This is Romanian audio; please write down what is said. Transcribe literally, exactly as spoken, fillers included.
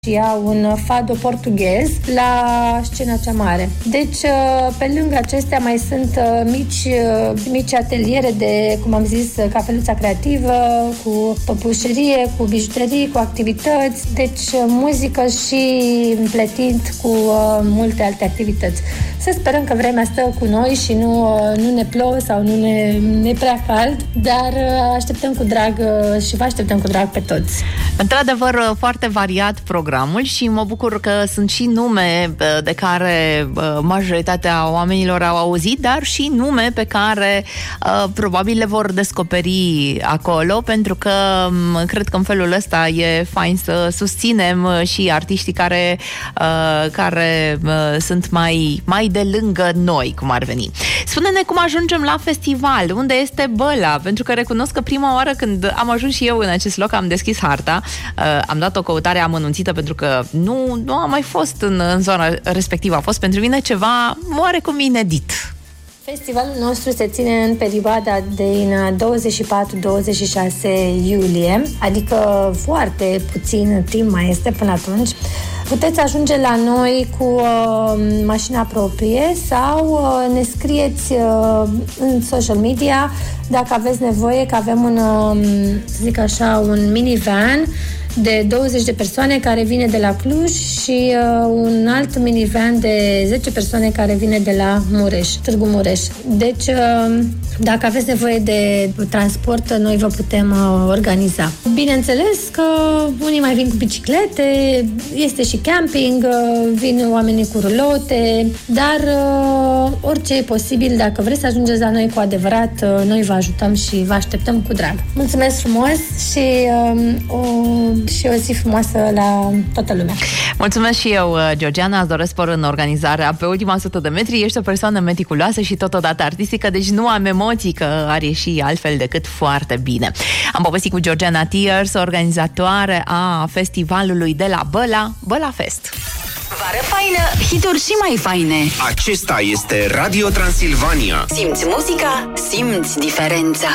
și ea un fado portughez la Scena Cea Mare. Deci, pe lângă acestea mai sunt mici, mici ateliere de, cum am zis, cafeluța creativă, cu păpușerie, cu bijuterii, cu activități, deci muzică și pletind cu uh, multe alte activități. Să sperăm că vremea stă cu noi și nu, uh, nu ne plouă sau nu ne, ne prea cald, dar uh, așteptăm cu drag uh, și vă așteptăm cu drag pe toți. Într-adevăr, foarte variat programul și mă bucur că sunt și nume de care majoritatea oamenilor au auzit, dar și nume pe care uh, probabil le vor descoperi acolo, pentru că um, cred că în felul ăsta e fain să susținem și artiștii care, uh, care uh, sunt mai, mai de lângă noi, cum ar veni. Spune-ne cum ajungem la festival, unde este Băla, pentru că recunosc că prima oară când am ajuns și eu în acest loc, am deschis harta, uh, am dat o căutare amănunțită pentru că nu, nu am mai fost în, în zona respectivă. A fost pentru mine ceva oarecum inedit. Festivalul nostru se ține în perioada din douăzeci și patru douăzeci și șase iulie, adică foarte puțin timp mai este până atunci. Puteți ajunge la noi cu uh, mașina proprie sau uh, ne scrieți uh, în social media dacă aveți nevoie, că avem un, uh, să zic așa, un minivan de douăzeci de persoane care vine de la Cluj și uh, un alt minivan de zece persoane care vine de la Mureș, Târgu Mureș. Deci, uh, dacă aveți nevoie de transport, noi vă putem uh, organiza. Bineînțeles că unii mai vin cu biciclete, este și camping, uh, vin oamenii cu rulote, dar uh, orice e posibil, dacă vreți să ajungeți la noi cu adevărat, uh, noi vă ajutăm și vă așteptăm cu drag. Mulțumesc frumos și uh, o și o zi frumoasă la toată lumea. Mulțumesc și eu, Georgiana, îți doresc spor în organizarea pe ultima sută de metri. Ești o persoană meticuloasă și totodată artistică, deci nu am emoții că ar ieși altfel decât foarte bine. Am povestit cu Georgiana Tears, organizatoare a festivalului de la Băla, Băla Fest. Vară faină, hituri și mai faine. Acesta este Radio Transilvania. Simți muzica, simți diferența.